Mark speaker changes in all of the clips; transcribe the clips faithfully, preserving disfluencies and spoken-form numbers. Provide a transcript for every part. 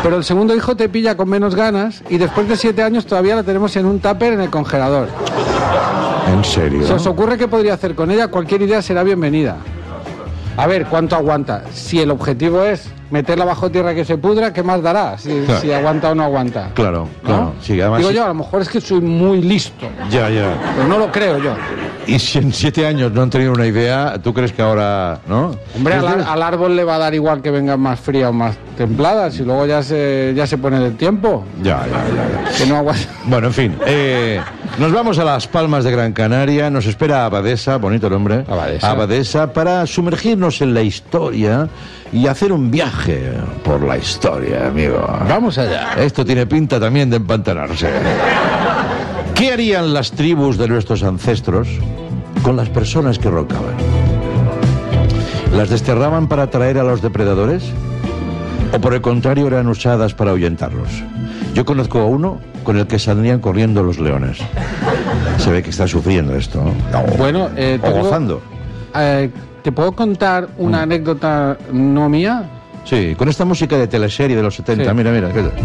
Speaker 1: Pero el segundo hijo te pilla con menos ganas y después de siete años todavía la tenemos en un tupper en el congelador.
Speaker 2: ¿En serio?
Speaker 1: ¿Se os ocurre qué podría hacer con ella? Cualquier idea será bienvenida. A ver, ¿cuánto aguanta? Si el objetivo es meterla bajo tierra que se pudra, ¿qué más dará? Si,
Speaker 2: claro.
Speaker 1: si aguanta o no aguanta.
Speaker 2: Claro, claro.
Speaker 1: ¿No?
Speaker 2: Sí, además
Speaker 1: Digo
Speaker 2: sí.
Speaker 1: yo, a lo mejor es que soy muy listo.
Speaker 2: Ya, ya.
Speaker 1: Pero no lo creo yo.
Speaker 2: Y si en siete años no han tenido una idea, ¿tú crees que ahora, no?
Speaker 1: Hombre, al, al árbol le va a dar igual que vengan más frías o más templadas y luego ya se, ya se pone del tiempo.
Speaker 2: Ya, ya, ya. ya.
Speaker 1: Que no aguanta.
Speaker 2: Bueno, en fin, eh, nos vamos a Las Palmas de Gran Canaria, nos espera Abadesa, bonito nombre,
Speaker 1: Abadesa.
Speaker 2: Abadesa, para sumergirnos en la historia y hacer un viaje por la historia, amigo.
Speaker 1: Vamos allá.
Speaker 2: Esto tiene pinta también de empantanarse. ¿Qué harían las tribus de nuestros ancestros con las personas que roncaban? ¿Las desterraban para atraer a los depredadores? ¿O por el contrario eran usadas para ahuyentarlos? Yo conozco a uno con el que saldrían corriendo los leones. Se ve que está sufriendo esto, ¿no?
Speaker 1: Bueno, eh,
Speaker 2: o
Speaker 1: tengo-
Speaker 2: gozando.
Speaker 1: Eh, ¿te puedo contar una
Speaker 2: Mm.
Speaker 1: anécdota no mía?
Speaker 2: Sí, con esta música de teleserie de los setenta,
Speaker 1: Sí.
Speaker 2: mira, mira. ¿qué tal?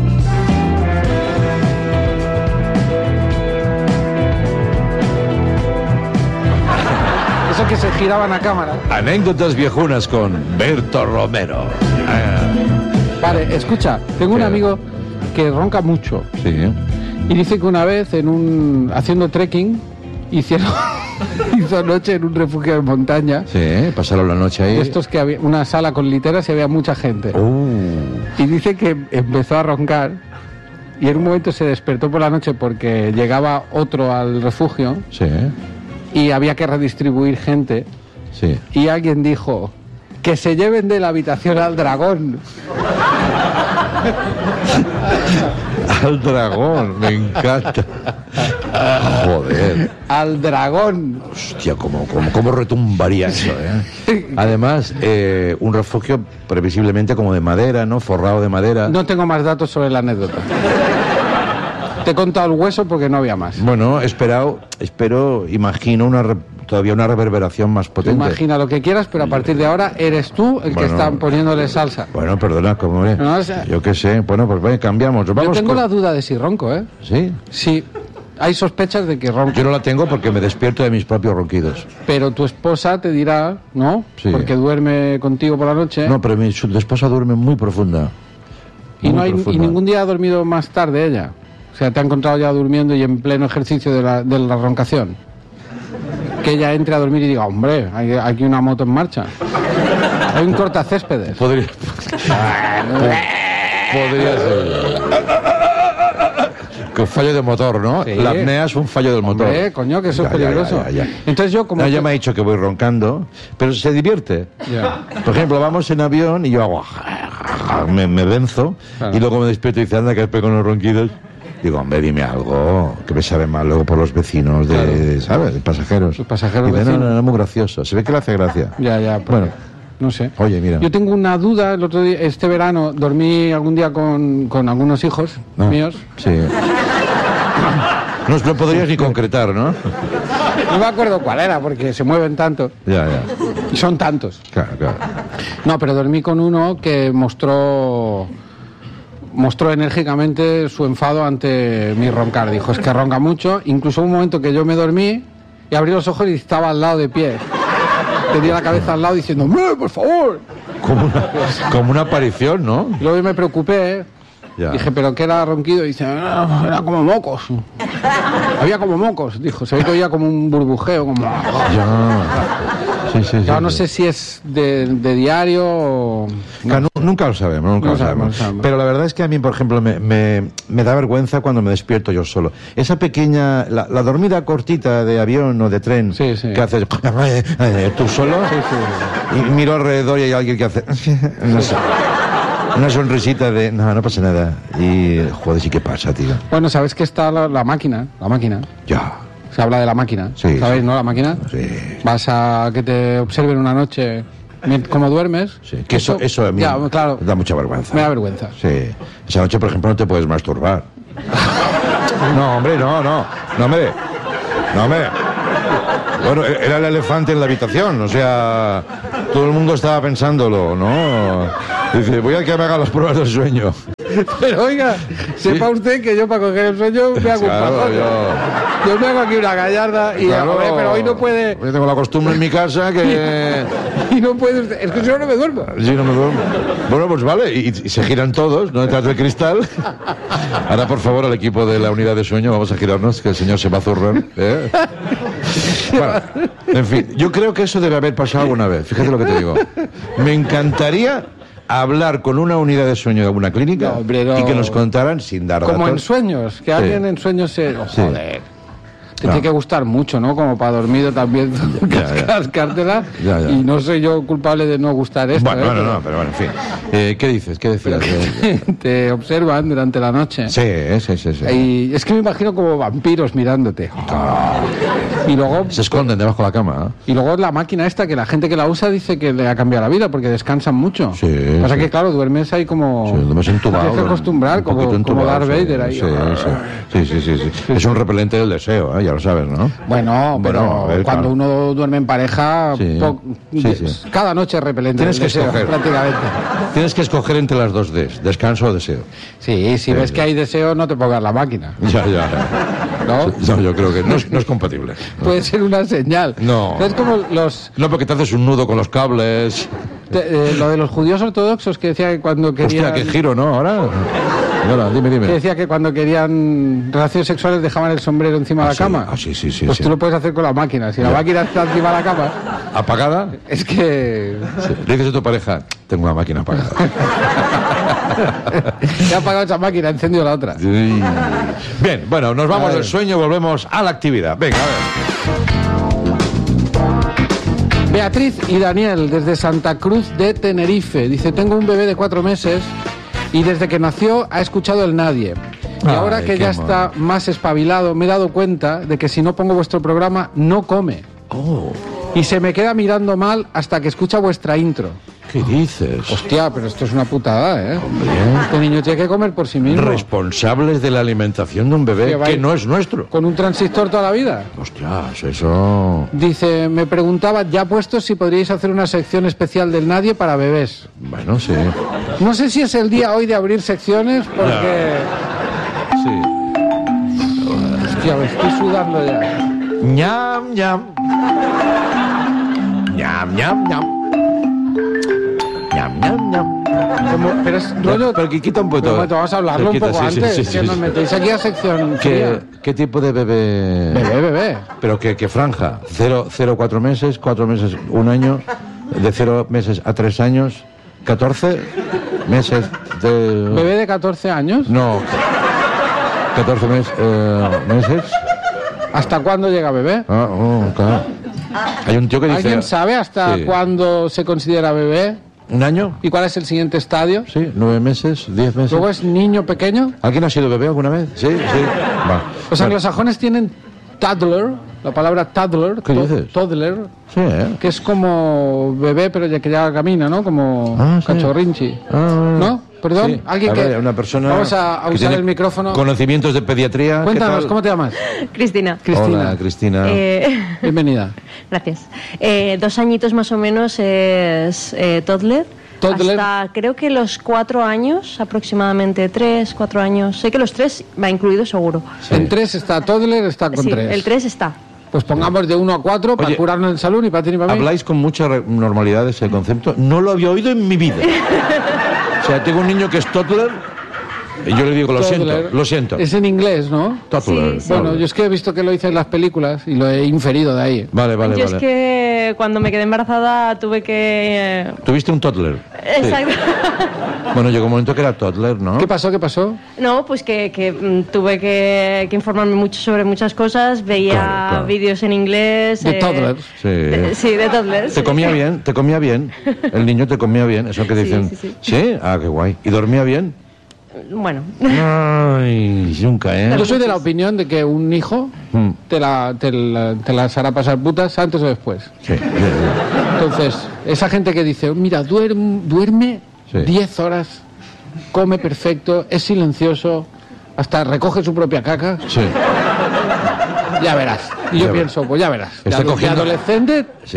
Speaker 1: Eso que se giraban a cámara.
Speaker 2: Anécdotas viejunas con Berto Romero. Ah,
Speaker 1: Vale, escucha, tengo un
Speaker 2: ¿Qué?
Speaker 1: amigo que ronca mucho
Speaker 2: sí, ¿eh?
Speaker 1: y dice que una vez en un haciendo trekking hicieron hizo noche en un refugio de montaña.
Speaker 2: Sí, pasaron la noche ahí.
Speaker 1: Estos que había una sala con literas y había mucha gente.
Speaker 2: Uh,
Speaker 1: Y dice que empezó a roncar y en un momento se despertó por la noche porque llegaba otro al refugio
Speaker 2: sí, ¿eh?
Speaker 1: y había que redistribuir gente
Speaker 2: Sí.
Speaker 1: y alguien dijo que se lleven de la habitación al dragón.
Speaker 2: Al dragón, me encanta. Joder.
Speaker 1: Al dragón.
Speaker 2: Hostia, cómo, cómo, cómo retumbaría eso, ¿eh? Además, eh, un refugio previsiblemente como de madera, ¿no? Forrado de madera.
Speaker 1: No tengo más datos sobre la anécdota. Te he contado el hueso porque no había más.
Speaker 2: Bueno, he esperado, espero, imagino una re- todavía una reverberación más potente.
Speaker 1: Imagina lo que quieras, pero a partir de ahora eres tú el que
Speaker 2: Bueno.
Speaker 1: están poniéndole salsa.
Speaker 2: Bueno, perdona, ¿cómo es?
Speaker 1: No, o sea-
Speaker 2: Yo qué sé. Bueno, pues bueno, cambiamos.
Speaker 1: Yo
Speaker 2: Vamos
Speaker 1: tengo
Speaker 2: con-
Speaker 1: la duda de si ronco, ¿eh?
Speaker 2: ¿Sí?
Speaker 1: Sí, hay sospechas de que ronco.
Speaker 2: Yo no la tengo porque me despierto de mis propios ronquidos.
Speaker 1: Pero tu esposa te dirá, ¿no?
Speaker 2: Sí.
Speaker 1: Porque duerme contigo por la noche.
Speaker 2: No, pero mi su esposa duerme muy profunda.
Speaker 1: y,
Speaker 2: Muy
Speaker 1: no hay, y
Speaker 2: profunda.
Speaker 1: ningún día ha dormido más tarde ella. O sea, te ha encontrado ya durmiendo y en pleno ejercicio de la, de la roncación. Que ella entre a dormir y diga, hombre, hay hay aquí una moto en marcha. Hay un cortacéspedes.
Speaker 2: Podría... Podría ser. Que un fallo de motor, ¿no?
Speaker 1: Sí.
Speaker 2: La apnea es un fallo del motor.
Speaker 1: Hombre, coño, que eso
Speaker 2: Ya,
Speaker 1: es
Speaker 2: ya,
Speaker 1: peligroso.
Speaker 2: ya, ya, ya.
Speaker 1: Entonces yo como...
Speaker 2: No, ya me ha dicho que voy roncando, pero se divierte.
Speaker 1: Ya.
Speaker 2: Por ejemplo, vamos en avión y yo hago... Me, me venzo
Speaker 1: Claro.
Speaker 2: y luego me despierto y dice, anda, que has pegado unos ronquidos. Digo, hombre, dime algo, que me sabe mal luego por los vecinos, de,
Speaker 1: Claro.
Speaker 2: de, ¿sabes? De pasajeros.
Speaker 1: Los pasajeros
Speaker 2: Dice, no,
Speaker 1: vecinos.
Speaker 2: no, no, es muy gracioso. Se ve que le hace gracia.
Speaker 1: Ya, ya. porque-
Speaker 2: Bueno,
Speaker 1: no sé.
Speaker 2: oye, mira.
Speaker 1: Yo tengo una duda. El otro día, este verano, dormí algún día con, con algunos hijos
Speaker 2: Ah,
Speaker 1: míos.
Speaker 2: Sí. No, no podrías ni concretar, ¿no?
Speaker 1: No me acuerdo cuál era, porque se mueven tanto.
Speaker 2: Ya, ya.
Speaker 1: Y son tantos.
Speaker 2: Claro, claro.
Speaker 1: No, pero dormí con uno que mostró mostró enérgicamente su enfado ante mi roncar. Dijo, es que ronca mucho. Incluso un momento que yo me dormí y abrí los ojos y estaba al lado de pie. Tenía la cabeza al lado diciendo, ¡me, por favor!
Speaker 2: Como una, como una aparición, ¿no?
Speaker 1: Y luego yo me preocupé.
Speaker 2: Ya.
Speaker 1: Dije, ¿pero qué era ronquido? Y dice, "Ah, era como mocos. Había como mocos, dijo. Se ve que oía como un burbujeo, como...
Speaker 2: Ya. Sí, sí, sí.
Speaker 1: Ya no
Speaker 2: sí.
Speaker 1: sé si es de, de diario o...
Speaker 2: Claro, nu- nunca lo sabemos, nunca
Speaker 1: No
Speaker 2: lo sabemos.
Speaker 1: sabemos, no sabemos.
Speaker 2: Pero la verdad es que a mí, por ejemplo, me, me, me da vergüenza cuando me despierto yo solo. Esa pequeña, la, la dormida cortita de avión o de tren,
Speaker 1: Sí, sí.
Speaker 2: que haces tú solo,
Speaker 1: Sí, sí.
Speaker 2: y miro alrededor y hay alguien que hace no sé, una sonrisita de no, no pasa nada. Y joder, sí que pasa, tío.
Speaker 1: Bueno, ¿sabes que está la, la máquina? La máquina.
Speaker 2: Ya.
Speaker 1: Se habla de la máquina.
Speaker 2: Sí,
Speaker 1: ¿Sabéis,
Speaker 2: sí.
Speaker 1: no? La máquina.
Speaker 2: Sí.
Speaker 1: Vas a que te observen una noche mient- cómo duermes.
Speaker 2: Sí, que eso, eso a mí
Speaker 1: Ya, claro.
Speaker 2: da mucha vergüenza.
Speaker 1: Me da vergüenza.
Speaker 2: Sí. Esa noche, por ejemplo, no te puedes masturbar. No, hombre, no, no. No, hombre. No, hombre. Bueno, era el elefante en la habitación, o sea, todo el mundo estaba pensándolo, ¿no? Dice, voy a que me haga las pruebas del sueño.
Speaker 1: Pero oiga, sepa usted que yo para coger el sueño me hago
Speaker 2: Claro,
Speaker 1: un pasón.
Speaker 2: yo-
Speaker 1: Yo me hago aquí una gallarda y
Speaker 2: Claro,
Speaker 1: hombre, pero hoy no puede.
Speaker 2: Yo tengo la costumbre en mi casa que...
Speaker 1: Y no puede usted. Es que si no, no me duermo.
Speaker 2: Sí, no me duermo. Bueno, pues vale, y, y se giran todos, ¿no? Detrás del cristal. Ahora, por favor, al equipo de la unidad de sueño, vamos a girarnos, que el señor se va a zurrar. ¿eh? Bueno, en fin, yo creo que eso debe haber pasado alguna vez. Fíjate lo que te digo. Me encantaría hablar con una unidad de sueño de alguna clínica
Speaker 1: No, hombre, no.
Speaker 2: y que nos contaran sin dar
Speaker 1: Como
Speaker 2: datos.
Speaker 1: en sueños, que alguien en sueños se. Oh,
Speaker 2: Sí.
Speaker 1: joder. Te
Speaker 2: No.
Speaker 1: tiene que gustar mucho, ¿no? Como para dormido también
Speaker 2: Ya, ya.
Speaker 1: cascártela.
Speaker 2: Ya, ya.
Speaker 1: Y no soy yo culpable de no gustar esto.
Speaker 2: Bueno,
Speaker 1: ¿eh?
Speaker 2: bueno, no, pero bueno, en fin. Eh, ¿Qué dices? ¿Qué decías? Eh,
Speaker 1: Te observan durante la noche.
Speaker 2: Sí, eh, sí, sí, sí.
Speaker 1: Y es que me imagino como vampiros mirándote. Y luego,
Speaker 2: Se esconden debajo de la cama. ¿eh?
Speaker 1: y luego la máquina esta, que la gente que la usa dice que le ha cambiado la vida porque descansan mucho.
Speaker 2: Sí,
Speaker 1: Pasa
Speaker 2: sí.
Speaker 1: que, claro, duermes ahí como.
Speaker 2: Sí, duermes entubado.
Speaker 1: Tienes que acostumbrar,
Speaker 2: un
Speaker 1: como,
Speaker 2: poquito
Speaker 1: como
Speaker 2: entubado,
Speaker 1: Darth
Speaker 2: sí,
Speaker 1: Vader ahí.
Speaker 2: Sí, sí, sí, sí, sí, sí. Es un repelente del deseo, ¿eh? Ya lo sabes, ¿no?
Speaker 1: Bueno, pero
Speaker 2: Bueno, a ver,
Speaker 1: cuando
Speaker 2: claro.
Speaker 1: uno duerme en pareja,
Speaker 2: Sí,
Speaker 1: po-
Speaker 2: sí, sí.
Speaker 1: cada noche es repelente.
Speaker 2: Tienes
Speaker 1: del
Speaker 2: que
Speaker 1: deseo,
Speaker 2: escoger.
Speaker 1: prácticamente.
Speaker 2: Tienes que escoger entre las dos Ds, descanso o deseo.
Speaker 1: Sí, si ves
Speaker 2: sí.
Speaker 1: que hay deseo, no te pongas la máquina.
Speaker 2: Ya, ya.
Speaker 1: ¿No?
Speaker 2: No, yo creo que no es, no es compatible.
Speaker 1: Puede ser una señal.
Speaker 2: No.
Speaker 1: Es como los.
Speaker 2: No, porque te haces un nudo con los cables.
Speaker 1: te- eh, lo de los judíos ortodoxos que decía que cuando querían.
Speaker 2: Hostia, qué giro, ¿no? Ahora. Ahora, dime,
Speaker 1: Que
Speaker 2: dime.
Speaker 1: decía que cuando querían relaciones sexuales dejaban el sombrero encima de
Speaker 2: Ah,
Speaker 1: la
Speaker 2: sí.
Speaker 1: cama.
Speaker 2: Ah, sí, sí, sí,
Speaker 1: Pues
Speaker 2: sí.
Speaker 1: tú lo puedes hacer con la máquina. Si la máquina está encima de la cama,
Speaker 2: ¿Apagada?
Speaker 1: es que.
Speaker 2: Sí. Le dices a tu pareja, tengo la máquina apagada.
Speaker 1: Ya ha apagado esa máquina, ha encendido la otra.
Speaker 2: Sí. Bien, bueno, nos vamos
Speaker 1: A ver.
Speaker 2: del sueño, volvemos a la actividad. Venga, a ver.
Speaker 1: Beatriz y Daniel, desde Santa Cruz de Tenerife. Dice, tengo un bebé de cuatro meses y desde que nació ha escuchado el Nadie. Y
Speaker 2: Ay,
Speaker 1: ahora que
Speaker 2: qué
Speaker 1: ya
Speaker 2: mono.
Speaker 1: está más espabilado, me he dado cuenta de que si no pongo vuestro programa, no come.
Speaker 2: Oh,
Speaker 1: Y se me queda mirando mal hasta que escucha vuestra intro.
Speaker 2: ¿qué dices?
Speaker 1: Hostia, pero esto es una putada, ¿eh?
Speaker 2: Hombre.
Speaker 1: Este niño tiene que comer por sí mismo.
Speaker 2: Responsables de la alimentación de un bebé
Speaker 1: Que va-
Speaker 2: que no es nuestro.
Speaker 1: Con un transistor toda la vida.
Speaker 2: Hostias, eso...
Speaker 1: Dice, me preguntaba ya puestos si podríais hacer una sección especial del Nadie para bebés.
Speaker 2: Bueno, sí.
Speaker 1: No sé si es el día hoy de abrir secciones porque...
Speaker 2: Sí.
Speaker 1: Hostia, me estoy sudando ya.
Speaker 2: Ñam, ñam. Ñam, ñam, ñam. Ñam, ñam, ñam.
Speaker 1: Como- pero es rollo...
Speaker 2: Pero que quita un poquito.
Speaker 1: Pero un momento, vamos a hablarlo un
Speaker 2: Quita,
Speaker 1: poco
Speaker 2: sí, sí,
Speaker 1: antes.
Speaker 2: sí,
Speaker 1: que
Speaker 2: sí,
Speaker 1: nos
Speaker 2: sí.
Speaker 1: metéis aquí a sección
Speaker 2: ¿Qué,
Speaker 1: fría.
Speaker 2: ¿Qué tipo de bebé?
Speaker 1: Bebé, bebé.
Speaker 2: ¿Pero qué, qué franja? ¿Cero, cero, cuatro meses? ¿Cuatro meses, un año? ¿De cero meses a tres años? ¿Catorce meses de...?
Speaker 1: Bebé de catorce años.
Speaker 2: No. ¿Catorce mes, eh, meses?
Speaker 1: ¿Hasta cuándo llega bebé?
Speaker 2: Ah, oh, claro. Hay un tío que dice...
Speaker 1: ¿Alguien sabe hasta
Speaker 2: Sí.
Speaker 1: cuándo se considera bebé?
Speaker 2: ¿Un año?
Speaker 1: ¿Y cuál es el siguiente estadio?
Speaker 2: Sí, nueve meses, diez meses.
Speaker 1: Luego es niño pequeño.
Speaker 2: ¿Alguien ha sido bebé alguna vez? Sí, sí. Va.
Speaker 1: Los
Speaker 2: Bueno,
Speaker 1: anglosajones tienen toddler, la palabra toddler,
Speaker 2: ¿Qué
Speaker 1: to-
Speaker 2: dices?
Speaker 1: toddler,
Speaker 2: sí, ¿eh?
Speaker 1: que es como bebé pero ya que ya camina, ¿no? Como
Speaker 2: Ah, sí.
Speaker 1: cachorrinchi.
Speaker 2: Ah,
Speaker 1: ¿No? Perdón,
Speaker 2: sí.
Speaker 1: alguien
Speaker 2: A
Speaker 1: que...
Speaker 2: ver, una persona
Speaker 1: Vamos a, a
Speaker 2: que
Speaker 1: usar
Speaker 2: tiene
Speaker 1: el micrófono.
Speaker 2: Conocimientos de pediatría. ¿qué
Speaker 1: Cuéntanos,
Speaker 2: tal?
Speaker 1: ¿cómo te llamas?
Speaker 3: Cristina.
Speaker 1: Cristina.
Speaker 2: Hola, Cristina.
Speaker 3: Eh,
Speaker 1: Bienvenida.
Speaker 3: gracias. Eh, dos añitos más o menos es eh, toddler.
Speaker 1: Toddler.
Speaker 3: Hasta creo que los cuatro años, aproximadamente tres, cuatro años. Sé que los tres va incluido seguro.
Speaker 1: En tres está toddler, está con
Speaker 3: sí,
Speaker 1: tres.
Speaker 3: el tres está.
Speaker 1: Pues pongamos de uno a cuatro para
Speaker 2: Oye,
Speaker 1: curarnos en salud y para ti y para mí.
Speaker 2: Habláis con mucha re- normalidad de ese concepto. No lo había oído en mi vida. O sea, tengo un niño que es toddler y yo le digo, lo
Speaker 1: Toddler.
Speaker 2: siento, lo siento.
Speaker 1: Es en inglés, ¿no?
Speaker 2: Toddler.
Speaker 3: Sí, sí.
Speaker 1: Bueno, yo es que he visto que lo hice en las películas y lo he inferido de ahí.
Speaker 2: Vale, vale,
Speaker 3: Yo
Speaker 2: vale.
Speaker 3: es que cuando me quedé embarazada tuve que... eh,
Speaker 2: ¿Tuviste un toddler? Sí.
Speaker 3: Exacto.
Speaker 2: Bueno, llegó un momento que era toddler, ¿no?
Speaker 1: ¿Qué pasó? ¿Qué pasó?
Speaker 3: No, pues que, que, mm, tuve que, que informarme mucho sobre muchas cosas, veía
Speaker 2: Claro, claro.
Speaker 3: vídeos en inglés.
Speaker 1: De toddlers.
Speaker 2: Sí.
Speaker 3: de- sí, de toddlers.
Speaker 2: ¿Te comía bien? ¿Te comía bien? El niño te comía bien, eso que
Speaker 3: Sí,
Speaker 2: dicen.
Speaker 3: sí, sí.
Speaker 2: ¿Sí? Ah, qué guay. ¿Y dormía bien?
Speaker 3: Bueno,
Speaker 2: Ay, nunca, ¿eh?
Speaker 1: Yo soy de la opinión de que un hijo
Speaker 2: Mm.
Speaker 1: te, la, te, la- te las hará pasar putas antes o después.
Speaker 2: Sí, sí, sí.
Speaker 1: Entonces, esa gente que dice, mira, duerm- duerme
Speaker 2: Sí.
Speaker 1: diez horas, come perfecto, es silencioso, hasta recoge su propia caca,
Speaker 2: Sí.
Speaker 1: ya verás. Y yo
Speaker 2: Ya
Speaker 1: pienso, pues ya verás. De
Speaker 2: Está
Speaker 1: ado- de
Speaker 2: cogiendo-
Speaker 1: adolescente,
Speaker 2: Sí.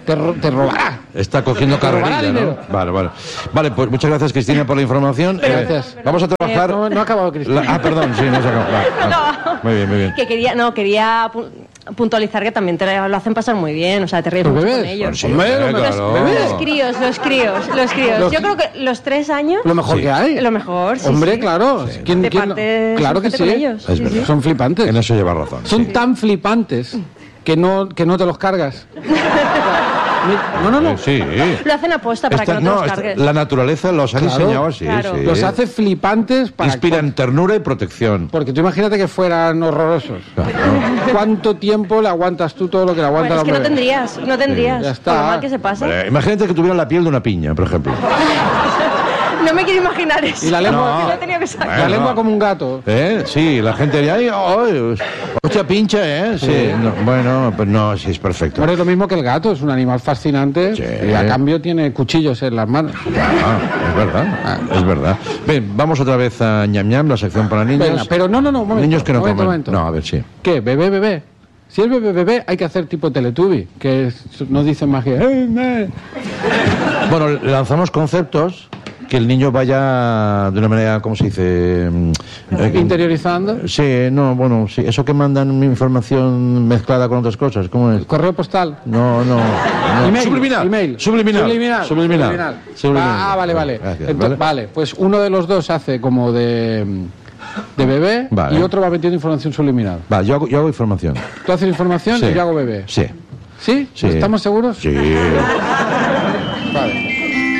Speaker 1: te, ro- te robará.
Speaker 2: Está cogiendo
Speaker 1: Te robará
Speaker 2: carrerilla, ¿no?
Speaker 1: dinero.
Speaker 2: Vale, vale. Vale, pues muchas gracias, Cristina, por la información.
Speaker 3: Pero-
Speaker 2: Eh,
Speaker 1: Gracias.
Speaker 2: Vamos a trabajar...
Speaker 1: No, no ha acabado, Cristina.
Speaker 2: La- ah, perdón, sí, no se acabó. Vale, vale.
Speaker 3: No.
Speaker 2: Muy bien, muy bien.
Speaker 3: Que quería, no, quería pu- puntualizar que también te lo hacen pasar muy bien, o sea, te ríes
Speaker 1: ¿Los
Speaker 3: mucho
Speaker 1: bebés?
Speaker 3: con ellos.
Speaker 2: Sí,
Speaker 1: Hombre,
Speaker 2: hombre,
Speaker 1: los
Speaker 2: claro.
Speaker 1: bebés.
Speaker 3: Los críos, los críos, los críos.
Speaker 1: Los-
Speaker 3: Yo creo que los tres años,
Speaker 1: Lo mejor
Speaker 2: Sí.
Speaker 1: que hay.
Speaker 3: lo mejor, sí,
Speaker 1: Hombre,
Speaker 3: sí.
Speaker 1: claro. ¿Quién,
Speaker 3: Te
Speaker 1: quién no?
Speaker 3: partes
Speaker 1: Claro que
Speaker 3: bastante
Speaker 1: sí.
Speaker 3: con ellos.
Speaker 2: Es
Speaker 3: Sí,
Speaker 2: verdad.
Speaker 3: sí.
Speaker 1: Son flipantes.
Speaker 2: En eso lleva razón.
Speaker 1: Son
Speaker 2: sí.
Speaker 1: tan flipantes que no, que no te los cargas. No, no, no.
Speaker 2: Eh, Sí.
Speaker 3: Lo hacen aposta para
Speaker 2: Esta-
Speaker 3: que no te
Speaker 2: no,
Speaker 3: los
Speaker 2: esta-
Speaker 3: cargues.
Speaker 2: la naturaleza los ha
Speaker 1: Claro,
Speaker 2: diseñado así.
Speaker 3: claro.
Speaker 2: sí.
Speaker 1: Los hace flipantes para...
Speaker 2: Inspiran ternura y protección.
Speaker 1: Porque tú imagínate que fueran horrorosos. ¿Cuánto tiempo le aguantas tú todo lo que le aguanta
Speaker 3: Bueno, es que
Speaker 1: la
Speaker 3: no
Speaker 1: bebé?
Speaker 3: tendrías, no tendrías.
Speaker 1: ya está.
Speaker 3: Por lo mal que se pasa.
Speaker 2: Eh, imagínate que tuviera la piel de una piña, por ejemplo.
Speaker 3: No me quiero imaginar eso.
Speaker 1: Y la lengua-
Speaker 3: Que lo he tenido que sacar.
Speaker 1: La
Speaker 2: Bueno.
Speaker 1: lengua como un gato.
Speaker 2: ¿Eh? Sí, la gente diría, ay, ay, hostia, pincha, ¿eh? Sí. No, bueno, pues no, sí, es perfecto.
Speaker 1: Ahora es lo mismo que el gato, es un animal fascinante
Speaker 2: Sí.
Speaker 1: y a cambio tiene cuchillos en las manos.
Speaker 2: Ah, es verdad, es verdad. Ven, vamos otra vez a ñam ñam, la sección para niños.
Speaker 1: Venga, pero no, no, no, un momento.
Speaker 2: Niños que no
Speaker 1: momento,
Speaker 2: comen.
Speaker 1: momento.
Speaker 2: No, a ver, sí.
Speaker 1: ¿Qué? ¿Bebé, bebé? Si es bebé, bebé, hay que hacer tipo Teletubby, que es- no dicen más que... "Eh, me".
Speaker 2: Bueno, lanzamos conceptos que el niño vaya de una manera, ¿cómo se dice? Mm, eh,
Speaker 1: Interiorizando.
Speaker 2: Sí, no, bueno, sí. Eso que mandan información mezclada con otras cosas, ¿cómo es?
Speaker 1: Correo postal.
Speaker 2: No, no. no.
Speaker 1: Email,
Speaker 2: Subliminal.
Speaker 1: email.
Speaker 2: Subliminal.
Speaker 1: Subliminal.
Speaker 2: Subliminal.
Speaker 1: Subliminal.
Speaker 2: Subliminal.
Speaker 1: Ah, vale, vale.
Speaker 2: Gracias,
Speaker 1: Ento-
Speaker 2: ¿vale?
Speaker 1: vale, pues uno de los dos hace como de, de bebé
Speaker 2: Vale.
Speaker 1: y otro va metiendo información subliminal.
Speaker 2: Va, yo hago, yo hago información.
Speaker 1: Tú haces información
Speaker 2: Sí.
Speaker 1: y yo hago bebé.
Speaker 2: Sí.
Speaker 1: ¿Sí?
Speaker 2: Sí.
Speaker 1: ¿Estamos seguros?
Speaker 2: Sí.
Speaker 1: Vale.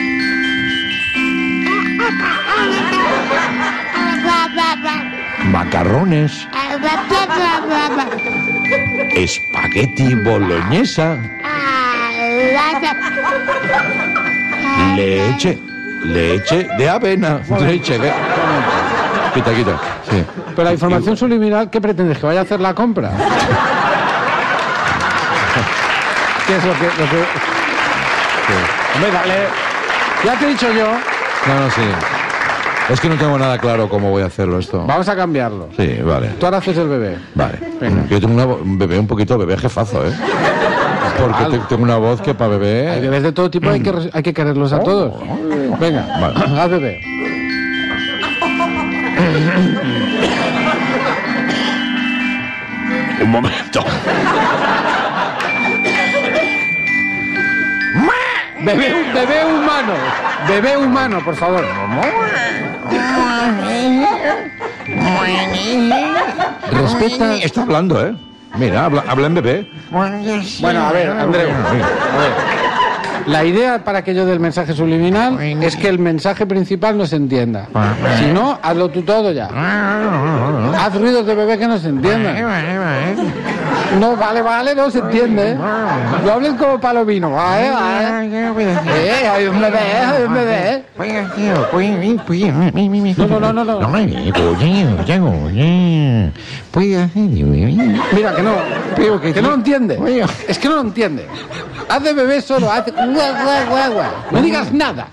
Speaker 2: Macarrones. Espagueti boloñesa. Leche. Leche de avena. Leche. ¿qué? Quita, quita. Sí.
Speaker 1: Pero la información subliminal, ¿qué pretendes? ¿Que vaya a hacer la compra? ¿Qué es lo que...? Lo que... Hombre, dale. Ya te he dicho yo,
Speaker 2: No, no, sí. Es que no tengo nada claro cómo voy a hacerlo esto.
Speaker 1: vamos a cambiarlo.
Speaker 2: Sí, vale.
Speaker 1: Tú ahora haces el bebé.
Speaker 2: Vale.
Speaker 1: Venga.
Speaker 2: Yo tengo una vo- un bebé un poquito bebé jefazo, ¿eh? Porque te- tengo una voz que para
Speaker 1: Hay
Speaker 2: bebé...
Speaker 1: bebés de todo tipo, hay que, res- hay que quererlos a todos. Venga,
Speaker 2: Vale.
Speaker 1: haz bebé.
Speaker 2: Un momento.
Speaker 1: Bebé, bebé humano. Bebé humano, por favor. Respeta.
Speaker 2: Está hablando, ¿eh? Mira, habla, habla en bebé.
Speaker 1: Bueno, a ver, Andreu. A ver. La idea para que yo dé el mensaje subliminal es que el mensaje principal no se entienda. Si no, hazlo tú todo ya. Haz ruidos de bebé que no se entiendan. No, vale, vale, no se entiende. No hables como palomino. Vale, vale. Eh, hay un bebé, hay un bebé. No, no, no, no, no. Mira, que no. Que no lo entiende. Es que no lo entiende. Haz de bebé solo, haz de... guau, guau, guau, guau. No digas nada.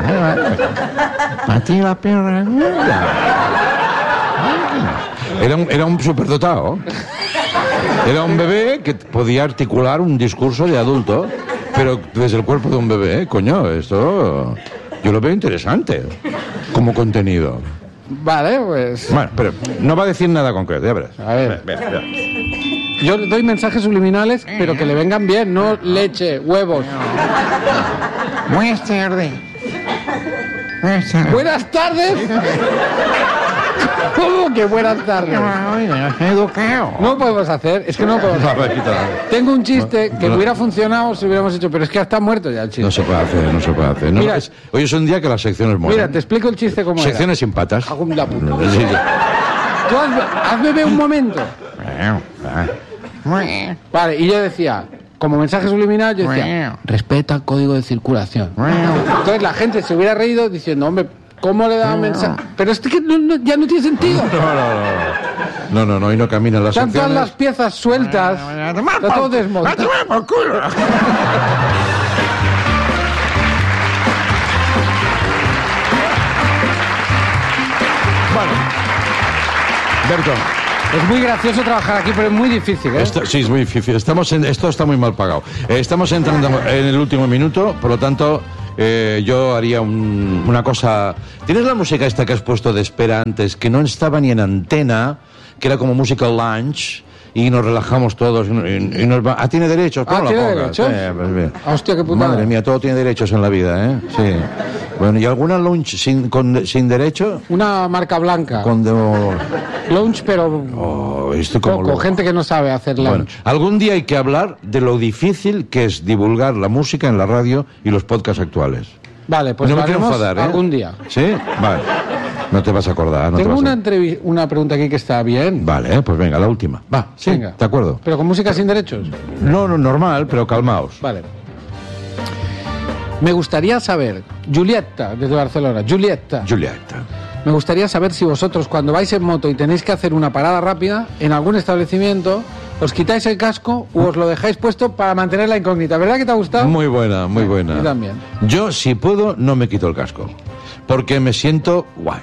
Speaker 2: Era un, era un superdotado. Era un bebé que podía articular un discurso de adulto, pero desde el cuerpo de un bebé, ¿eh? Coño, esto yo lo veo interesante como contenido.
Speaker 1: Vale, pues...
Speaker 2: Bueno, pero no va a decir nada concreto, ya verás.
Speaker 1: A ver.
Speaker 2: Ve, ve, ve.
Speaker 1: Yo doy mensajes subliminales, pero que le vengan bien, no leche, huevos.
Speaker 4: Buenas tardes. Buenas tardes.
Speaker 1: Buenas tardes. ¿Cómo que buenas tardes?
Speaker 4: Educado.
Speaker 1: No podemos hacer, es que no podemos
Speaker 2: A
Speaker 1: hacer.
Speaker 2: ver, quita.
Speaker 1: Tengo un chiste que
Speaker 2: no.
Speaker 1: hubiera funcionado si hubiéramos hecho, pero es que está muerto ya el chiste.
Speaker 2: No se puede hacer, no se puede hacer. No,
Speaker 1: Mira.
Speaker 2: es- hoy es un día que las secciones mueren.
Speaker 1: Mira, te explico el chiste como
Speaker 2: Secciones sin patas.
Speaker 1: Cago en la puta.
Speaker 2: Sí, sí.
Speaker 1: era. Tú haz, haz bebé un momento. Vale, y yo decía, como mensaje subliminal, yo decía, respeta el código de circulación. Entonces la gente se hubiera reído diciendo, hombre, ¿cómo le daban mensaje? Pero es que no- no- ya no tiene sentido.
Speaker 2: No, no, no. No, no, no, hoy no caminan las
Speaker 1: Están todas
Speaker 2: secciones.
Speaker 1: las piezas sueltas. Está todo desmontado.
Speaker 2: Bueno, Berto,
Speaker 1: Es muy gracioso trabajar aquí, pero es muy difícil, ¿eh?
Speaker 2: Esto, sí, es muy difícil. Estamos en, esto está muy mal pagado. Eh, estamos entrando en el último minuto, por lo tanto, eh, yo haría un- una cosa... ¿Tienes la música esta que has puesto de espera antes, que no estaba ni en antena, que era como música lounge, y nos relajamos todos y, y- y nos va... Ah, ¿tiene derechos?
Speaker 1: Ah,
Speaker 2: ¿Cómo la
Speaker 1: ¿tiene
Speaker 2: pongas?
Speaker 1: derechos?
Speaker 2: Eh, pues bien.
Speaker 1: Ah, hostia, qué putada.
Speaker 2: Madre mía, todo tiene derechos en la vida, ¿eh? Sí. Bueno, ¿y alguna lounge sin, con, sin derecho?
Speaker 1: Una marca blanca.
Speaker 2: Con de-
Speaker 1: Lounge, pero
Speaker 2: oh, esto como
Speaker 1: poco.
Speaker 2: lo-
Speaker 1: Gente que no sabe hacer lounge.
Speaker 2: Bueno, algún día hay que hablar de lo difícil que es divulgar la música en la radio y los podcasts actuales.
Speaker 1: Vale, pues
Speaker 2: no
Speaker 1: lo
Speaker 2: me quiero
Speaker 1: haremos
Speaker 2: enfadar, ¿eh?
Speaker 1: algún día.
Speaker 2: ¿Sí? Vale. No te vas a acordar. No te
Speaker 1: Tengo
Speaker 2: vas a-
Speaker 1: una, entrevi- una pregunta aquí que está bien.
Speaker 2: Vale, pues venga, la última. Va, sí,
Speaker 1: Venga.
Speaker 2: de acuerdo.
Speaker 1: Pero con música sin derechos.
Speaker 2: No, no, normal, pero calmaos.
Speaker 1: Vale. Me gustaría saber, Julieta, desde Barcelona, Julieta,
Speaker 2: Julieta.
Speaker 1: me gustaría saber si vosotros cuando vais en moto y tenéis que hacer una parada rápida en algún establecimiento, os quitáis el casco o os lo dejáis puesto para mantener la incógnita. ¿Verdad que te ha gustado?
Speaker 2: Muy buena, muy buena.
Speaker 1: Yo también.
Speaker 2: Yo, si puedo, no me quito el casco. Porque me siento guay.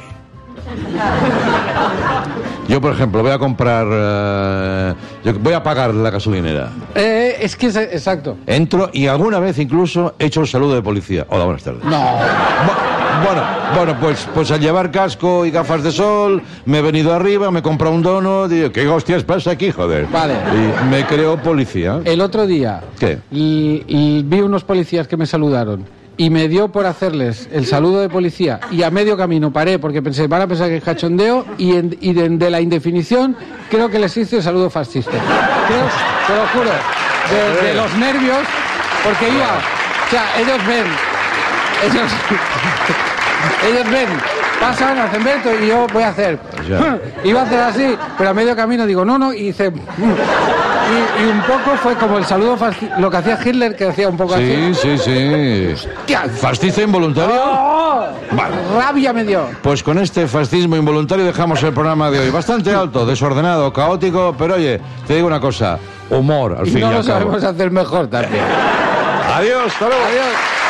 Speaker 2: Yo, por ejemplo, voy a comprar... eh, yo voy a pagar la gasolinera.
Speaker 1: Eh, es que es exacto.
Speaker 2: Entro y alguna vez incluso he hecho el saludo de policía. Hola, buenas tardes.
Speaker 1: No.
Speaker 2: Bu- Bueno, bueno, pues, pues al llevar casco y gafas de sol, me he venido arriba, me he comprado un dono, digo, ¿qué hostias pasa aquí, joder?
Speaker 1: Vale.
Speaker 2: Y me creo policía.
Speaker 1: El otro día
Speaker 2: ¿Qué?
Speaker 1: l- l- vi unos policías que me saludaron y me dio por hacerles el saludo de policía y a medio camino paré porque pensé, van a pensar que es cachondeo y, en- y de, de la indefinición creo que les hice el saludo fascista. Creo, te lo juro, de, de los nervios, porque iba, o sea, ellos ven, ellos, ellos ven, pasan, hacen Beto y yo voy a hacer,
Speaker 2: Ya.
Speaker 1: iba a hacer así, pero a medio camino digo, no, no, y hice... Y, y un poco fue como el saludo fasci- lo que hacía Hitler, que hacía un poco así.
Speaker 2: Sí, sí, sí.
Speaker 1: ¡Hostia!
Speaker 2: ¿Fascista involuntario?
Speaker 1: ¡Oh!
Speaker 2: Vale.
Speaker 1: Rabia me dio.
Speaker 2: Pues con este fascismo involuntario dejamos el programa de hoy. Bastante alto, desordenado, caótico, pero oye, te digo una cosa, humor al
Speaker 1: Y
Speaker 2: fin
Speaker 1: no
Speaker 2: y
Speaker 1: lo
Speaker 2: al cabo.
Speaker 1: sabemos hacer mejor también.
Speaker 2: Adiós, hasta luego.
Speaker 1: Adiós.